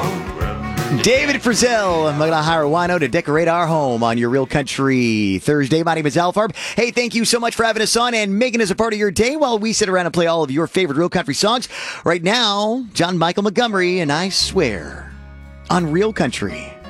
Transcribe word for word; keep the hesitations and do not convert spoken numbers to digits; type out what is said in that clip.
David Frizzell, I'm going to hire a wino to decorate our home on your Real Country Thursday. My name is Al Farb. Hey, thank you so much for having us on and making us a part of your day while we sit around and play all of your favorite Real Country songs. Right now, John Michael Montgomery and I Swear on Real Country.